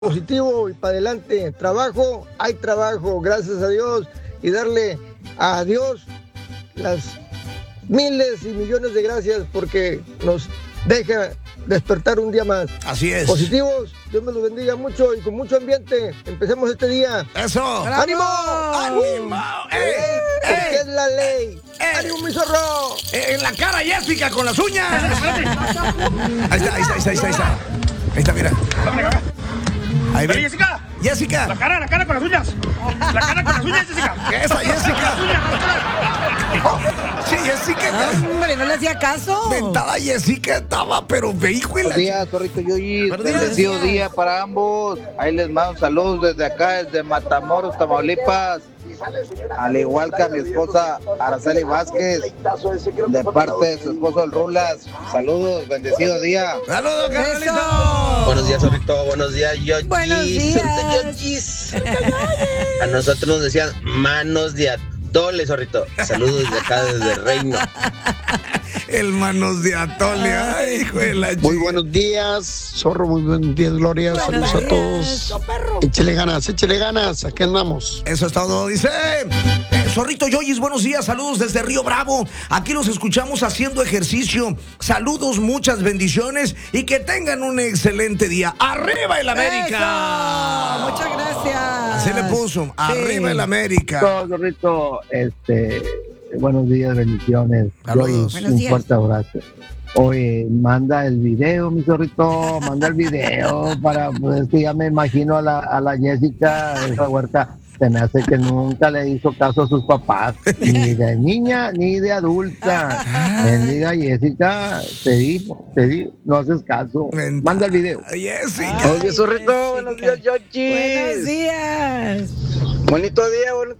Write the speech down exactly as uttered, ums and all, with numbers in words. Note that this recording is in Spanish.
positivo y para adelante. Trabajo, hay trabajo, gracias a Dios, y darle a Dios las miles y millones de gracias porque nos deja despertar un día más. Así es. Positivos, Dios me los bendiga mucho y con mucho ambiente. Empecemos este día. Eso. ¡Ánimo! ¡Ánimo! ¡Ey! Porque ¡Ey! es la ley. ¡Ey! ¡Ánimo, mi zorro! En la cara, Jessica, con las uñas. Ahí está, ahí está, ahí está, ahí está. Ahí está, ahí está mira. Ahí Pero ve. Jessica, Jessica. la cara, la cara con las uñas. La cara con las uñas, Jessica. Esa, Jessica. Sí, Jessica. Hombre, no le hacía caso. Ventada Jessica estaba, pero vehículo. Buenos días, Zorrito Yoyi. Buenos días. Bendecido día para ambos. Ahí les mando saludos desde acá, desde Matamoros, Tamaulipas. Al igual que a mi esposa Araceli Vázquez, de parte de su esposo el Rulas. Saludos, bendecido día. Saludos, carnalito. Eso. Buenos días, Zorrito. Buenos días, Yoyis. Buenos días. Yoyis. A nosotros nos decían manos de atole, Zorrito. Saludos desde acá, desde Reino. El manos de atole. Ay, hijo de la Muy chica. buenos días, Zorro, muy buenos días, Gloria. Buenos Saludos a días, todos. perro. Échele ganas, échele ganas, aquí andamos. Eso es todo, dice eh, Zorrito Yoyis, buenos días, saludos desde Río Bravo. Aquí los escuchamos haciendo ejercicio. Saludos, muchas bendiciones y que tengan un excelente día. ¡Arriba el América! Eso. Muchas gracias. Así le puso, arriba Sí. el América. Todo, Zorrito, este, buenos días, bendiciones. Saludos. Yoyis, Buenos un días. fuerte abrazo. Oye, manda el video, mi Zorrito, manda el video para, pues, que ya me imagino a la, a la Jessica, esa huerta, se me hace que nunca le hizo caso a sus papás, ni de niña ni de adulta. Bendiga Jessica, te digo, te digo, no haces caso. Venta- Manda el video. Jessica. Ay, Oye, zorrito, Jessica. buenos días, Yoyis. Buenos días. Bonito día, bonito